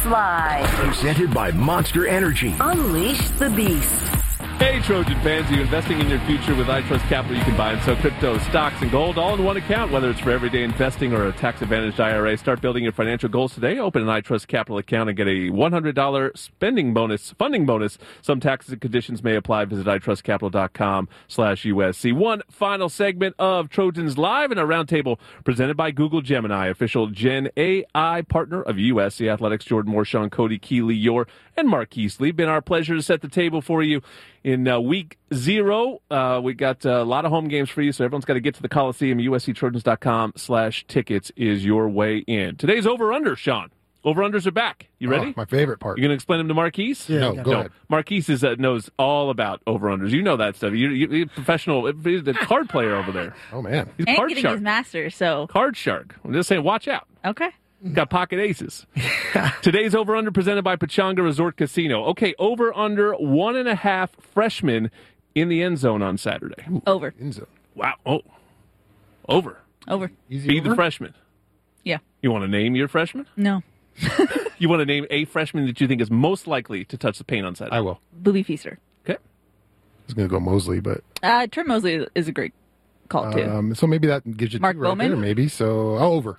Trojans Live. Presented by Monster Energy. Unleash the beast. Hey, Trojan fans, are you investing in your future with iTrust Capital? You can buy and sell crypto, stocks, and gold all in one account, whether it's for everyday investing or a tax-advantaged IRA. Start building your financial goals today. Open an iTrust Capital account and get a $100 funding bonus. Some taxes and conditions may apply. Visit itrustcapital.com/USC. One final segment of Trojans Live in a roundtable presented by Google Gemini, official Gen AI partner of USC Athletics. Jordan Moore, Sean Cody, Keely Yor, and Marquise Lee. Been our pleasure to set the table for you. In week 0, we got a lot of home games for you, so everyone's got to get to the Coliseum. USCTrojans.com/tickets is your way in. Today's over-under, Sean. Over-unders are back. You ready? Oh, my favorite part. You going to explain them to Marquise? Yeah, no, go ahead. Marquise knows all about over-unders. You know that stuff. You're a professional. He's a card player over there. Oh, man. He's and card getting shark. his master, so. Card shark. I'm just saying, watch out. Okay. Got pocket aces. Today's over-under presented by Pechanga Resort Casino. Okay, over-under 1.5 freshmen in the end zone on Saturday. Over. End zone. Wow. Oh. Over. Over. Easy Be over? the freshman. Yeah. You want to name your freshman? No. You want to name a freshman that you think is most likely to touch the paint on Saturday? I will. Booby Feaster. Okay. I was going to go Mosley, but... Trent Mosley is a great call, too. So maybe that gives you Mark 2 right Bowman? there, maybe. So, over.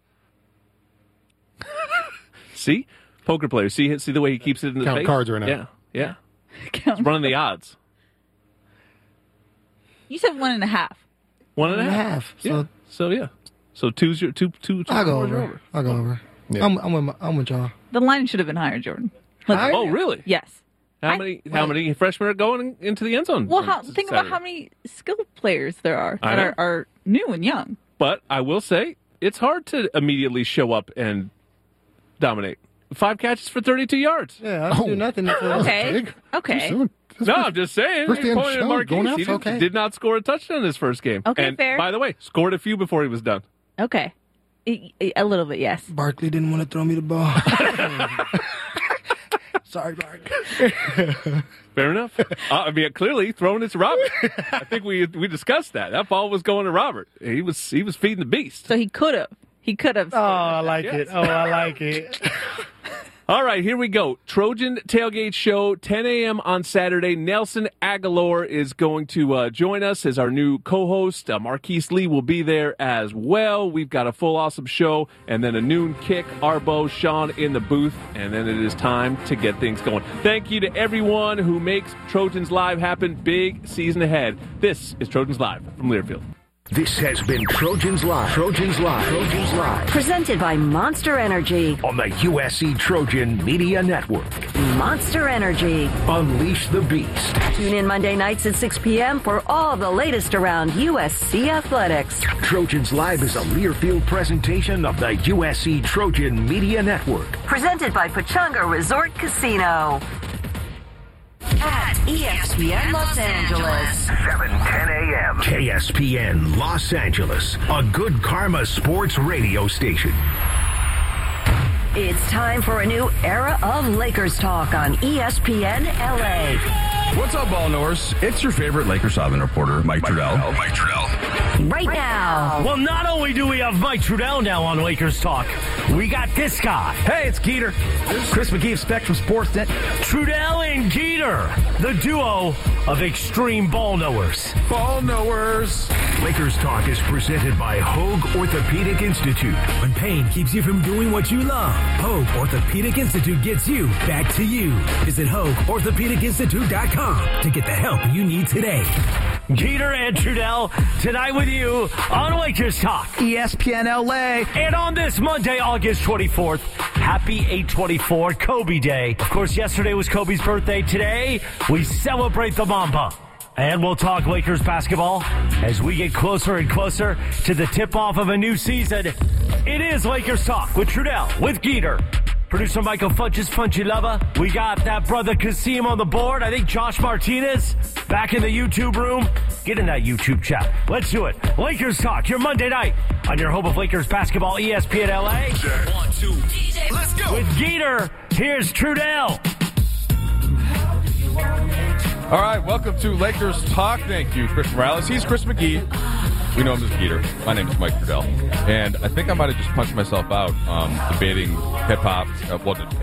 See? Poker player. See the way he keeps it in the Count face? cards right now. Yeah. Yeah. Count. He's running the odds. You said 1.5. 1.5. Yeah. So, yeah. So, two's your two. I'll go scores are over. I'll go over. Yeah. I'm with y'all. The line should have been higher, Jordan. Oh, really? Yes. How many freshmen are going into the end zone? Well, on think about Saturday? how many skilled players there are I that know. are new and young. But I will say, it's hard to immediately show up and dominate. 5 catches for 32 yards. Yeah, I don't do nothing. Okay. Big. Okay. Too soon. That's No, first- I'm just saying. first You're damn pointing at show, Marquise. going out's He okay. did not score a touchdown in his first game. Okay, and, fair. by the way, scored a few before he was done. Okay. A little bit, yes. Barkley didn't want to throw me the ball. Sorry, Bark. Fair enough. I mean, clearly throwing it to Robert. I think we discussed that. That ball was going to Robert. He was feeding the beast. So he could have. He could have. Oh, I like Yes. it. Oh, I like it. All right, here we go. Trojan Tailgate Show, 10 a.m. on Saturday. Nelson Aguilar is going to join us as our new co-host. Marquise Lee will be there as well. We've got a full awesome show, and then a noon kick. Arbo, Sean in the booth, and then it is time to get things going. Thank you to everyone who makes Trojans Live happen. Big season ahead. This is Trojans Live from Learfield. This has been Trojans Live. Trojans Live. Trojans Live. Presented by Monster Energy. On the USC Trojan Media Network. Monster Energy. Unleash the beast. Tune in Monday nights at 6 p.m. for all the latest around USC athletics. Trojans Live is a Learfield presentation of the USC Trojan Media Network. Presented by Pechanga Resort Casino. At ESPN Los Angeles. 7:10 a.m. KSPN Los Angeles, a good karma sports radio station. It's time for a new era of Lakers talk on ESPN LA. What's up, ball knowers? It's your favorite Lakers Southern reporter, Mike Trudell. Right now. Well, not only do we have Mike Trudell now on Lakers Talk, we got this guy. Hey, it's Geeter. Chris McGee of Spectrum Sportsnet. Trudell and Geeter, the duo of extreme ball knowers. Ball knowers. Lakers Talk is presented by Hoag Orthopedic Institute. When pain keeps you from doing what you love, Hoag Orthopedic Institute gets you back to you. Visit HoagOrthopedicInstitute.com to get the help you need today. Geeter and Trudell, tonight with you on Lakers Talk. ESPN LA. And on this Monday, August 24th, happy 8/24, Kobe Day. Of course, yesterday was Kobe's birthday. Today, we celebrate the Mamba. And we'll talk Lakers basketball as we get closer and closer to the tip-off of a new season. It is Lakers Talk with Trudell, with Geeter. Producer Michael Funches, Funchy Lover. We got that brother Kasim on the board. I think Josh Martinez back in the YouTube room. Get in that YouTube chat. Let's do it. Lakers Talk, your Monday night on your home of Lakers basketball, ESPN LA. 1, 2, DJ. Let's go. With Geeter, here's Trudell. All right, welcome to Lakers Talk. Thank you, Chris Morales. He's Chris McGee. We know him as Geeter. My name is Mike Trudell. And I think I might have just punched myself out debating hip-hop.